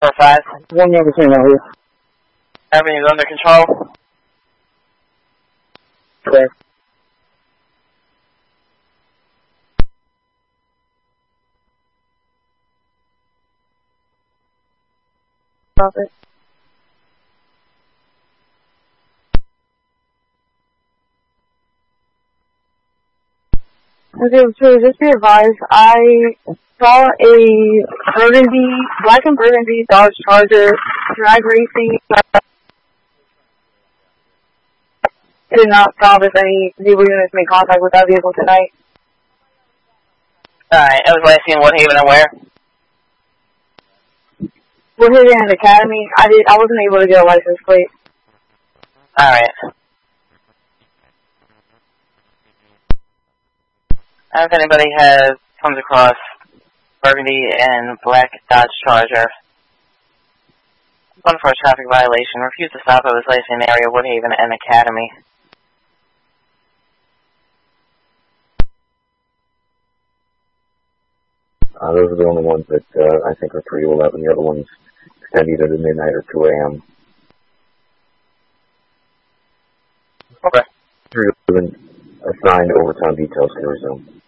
5. 1 over 10 over. Everything's under control. Clear. Stop it. Okay, so just be advised, I saw a black and burgundy Dodge Charger drag racing. Did not stop if any naval units made contact with that vehicle tonight. Alright, it was last seen Woodhaven and where? Woodhaven and Academy. I wasn't able to get a license plate. Alright. If anybody comes across burgundy and black Dodge Charger, 1 for a traffic violation, refuse to stop at this licensing area, Woodhaven and Academy. Those are the only ones that I think are 3 to 11. The other ones extend either to midnight or 2 a.m. Okay. 3 to 11 assigned overtime details can resume.